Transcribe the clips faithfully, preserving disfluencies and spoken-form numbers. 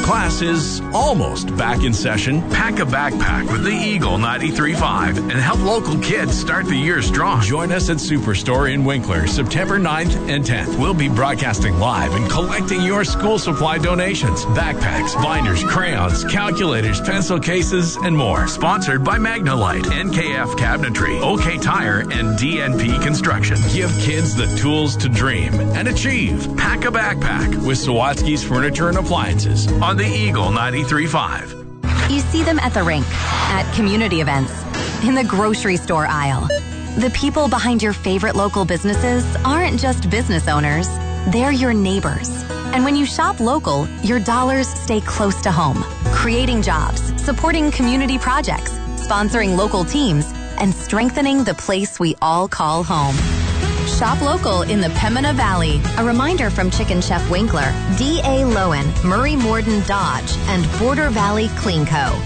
Class is almost back in session. Pack a backpack with the Eagle ninety-three point five and help local kids start the year strong. Join us at Superstore in Winkler, September ninth and tenth. We'll be broadcasting live and collecting your school supply donations. Backpacks, binders, crayons, calculators, pencil cases, and more. Sponsored by Magnalite, N K F Cabinetry, OK Tire, and D N P Construction. Give kids the tools to dream and achieve. Pack a backpack with Sawatsky's Furniture and Appliances on the Eagle ninety-three point five. You see them at the rink, at community events, in the grocery store aisle. The people behind your favorite local businesses aren't just business owners, they're your neighbors. And when you shop local, your dollars stay close to home, creating jobs, supporting community projects, sponsoring local teams, and strengthening the place we all call home. Shop local in the Pembina Valley. A reminder from Chicken Chef Winkler, D A. Lowen, Murray Morden Dodge, and Border Valley Clean Co.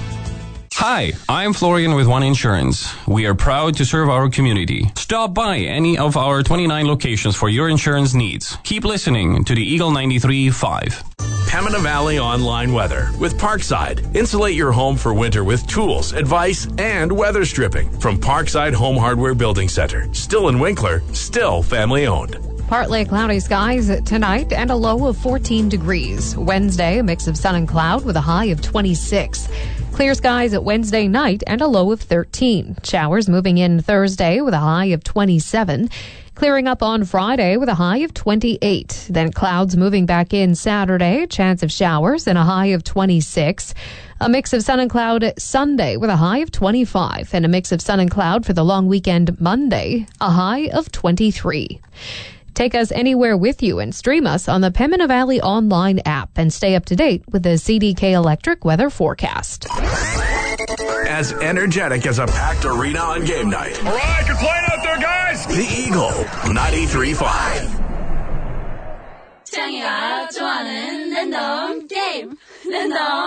Hi, I'm Florian with One Insurance. We are proud to serve our community. Stop by any of our twenty-nine locations for your insurance needs. Keep listening to the Eagle ninety-three point five. Pembina Valley Online Weather with Parkside. Insulate your home for winter with tools, advice, and weather stripping from Parkside Home Hardware Building Center. Still in Winkler, still family owned. Partly cloudy skies tonight and a low of fourteen degrees. Wednesday, a mix of sun and cloud with a high of twenty-six. Clear skies at Wednesday night and a low of thirteen. Showers moving in Thursday with a high of twenty-seven. Clearing up on Friday with a high of twenty-eight. Then clouds moving back in Saturday, chance of showers and a high of twenty-six. A mix of sun and cloud Sunday with a high of twenty-five. And a mix of sun and cloud for the long weekend Monday, a high of twenty-three. Take us anywhere with you and stream us on the Pembina Valley online app and stay up to date with the C D K Electric weather forecast. As energetic as a packed arena on game night. All right, you're playing out there, guys. The Eagle ninety-three point five. 창이가 좋아하는 랜덤 게임 랜덤